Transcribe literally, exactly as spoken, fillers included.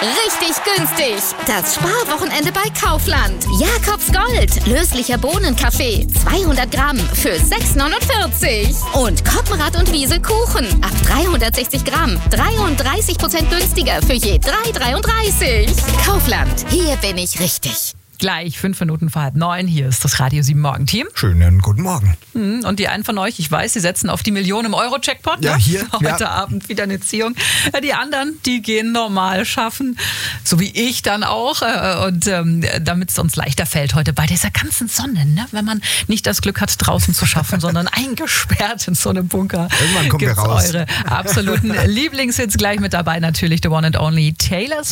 Richtig günstig. Das Sparwochenende bei Kaufland. Jakobs Gold. Löslicher Bohnenkaffee. zweihundert Gramm für sechs neunundvierzig. Und Koppenrad und Wiesel Kuchen. Ab dreihundertsechzig Gramm. dreiunddreißig Prozent günstiger für je drei dreiunddreißig. Kaufland. Hier bin ich richtig. Gleich fünf Minuten vor halb neun. Hier ist das Radio sieben Morgen-Team. Schönen guten Morgen. Und die einen von euch, ich weiß, sie setzen auf die Million im Euro-Jackpot. Ja, ne? hier. Heute ja. Abend wieder eine Ziehung. Die anderen, die gehen normal schaffen. So wie ich dann auch. Und ähm, damit es uns leichter fällt heute bei dieser ganzen Sonne. Ne? Wenn man nicht das Glück hat, draußen zu schaffen, sondern eingesperrt in so einem Bunker. Irgendwann kommen wir raus. Eure absoluten Lieblingshits gleich mit dabei. Natürlich the one and only Taylor